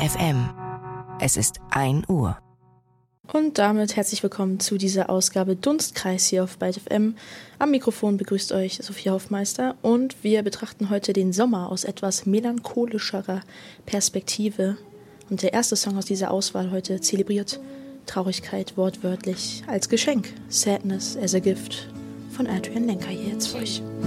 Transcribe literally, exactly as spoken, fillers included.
F M. Es ist ein Uhr. Und damit herzlich willkommen zu dieser Ausgabe Dunstkreis hier auf Byte F M. Am Mikrofon begrüßt euch Sophie Hoffmeister und wir betrachten heute den Sommer aus etwas melancholischerer Perspektive. Und der erste Song aus dieser Auswahl heute zelebriert Traurigkeit wortwörtlich als Geschenk. Sadness as a Gift von Adrian Lenker hier jetzt für euch.